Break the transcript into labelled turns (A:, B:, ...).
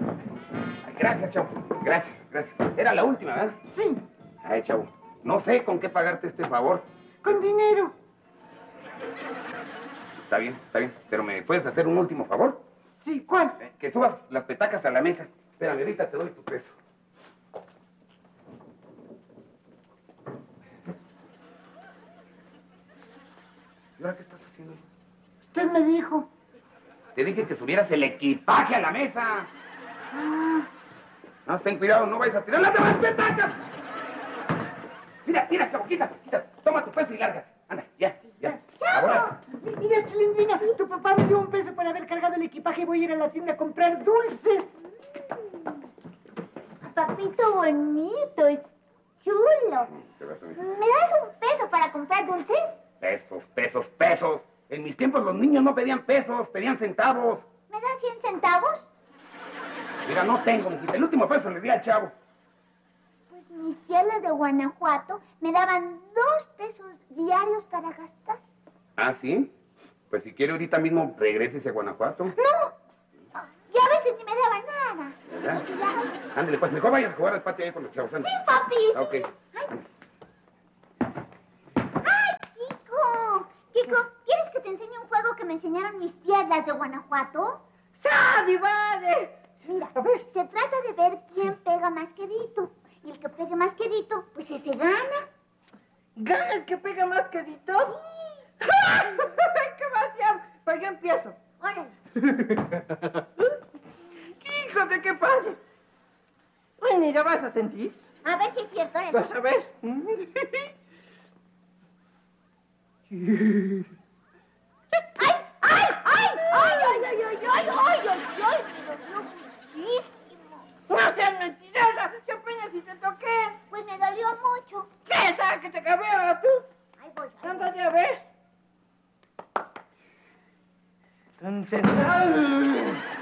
A: Ay, gracias, chavo. Gracias, gracias. Era la última, ¿verdad?
B: Sí.
A: Ay, chavo. No sé con qué pagarte este favor.
B: Con dinero.
A: Está bien. Pero ¿me puedes hacer un último favor?
B: Sí, ¿cuál?
A: Que subas las petacas a la mesa. Espérame, ahorita te doy tu peso. ¿Y ahora qué estás haciendo?
B: Usted me dijo.
A: Te dije que subieras el equipaje a la mesa.
B: Ah,
A: No, ten cuidado, no vayas a tirar las demás petacas. Mira, chavo, quítate. Toma tu peso y lárgate. Anda, ya. Ahora.
B: Mira, Chilindrina, tu papá me dio un peso por haber cargado el equipaje. Voy a ir a la tienda a comprar dulces.
C: Papito bonito y chulo.
A: ¿Qué vas a ver?
C: ¿Me das un peso para comprar dulces?
A: Pesos. En mis tiempos los niños no pedían pesos, pedían centavos.
C: ¿Me das 100 centavos?
A: Mira, no tengo, mijita. El último peso le di al chavo.
C: Pues mis tías las de Guanajuato me daban 2 pesos diarios para gastar.
A: ¿Ah, sí? Pues si quiere ahorita mismo regrésese a Guanajuato.
C: ¡No! Y a veces ni me daban nada.
A: ¿Verdad?
C: Ya.
A: Ándale, pues mejor vayas a jugar al patio ahí con los chavos. Ándale.
C: Sí, papi, sí.
A: Ok.
C: ¡Ay, Kiko, ¿quieres que te enseñe un juego que me enseñaron mis tías las de Guanajuato?
B: ¡Sabe, vale!
C: Mira,
B: A ver.
C: se trata de ver quién pega más quedito. Y el que pegue más quedito, pues ese gana.
B: ¿Gana el que pega más quedito?
C: Sí.
B: ¡Qué vaciado! Pues yo empiezo.
C: Órale.
B: ¡Hijo de qué padre! Bueno, ¿ya vas a sentir?
C: A ver si es cierto. Órale.
B: Vas a ver.
C: ¡Ay! Muchísimo.
B: ¡No seas mentirosa! ¡Qué pena si te toqué!
C: Pues me dolió mucho.
B: ¿Qué? ¿Sabes que te cabeo tú?
C: Ahí voy.
B: Ándale a ver. Entonces...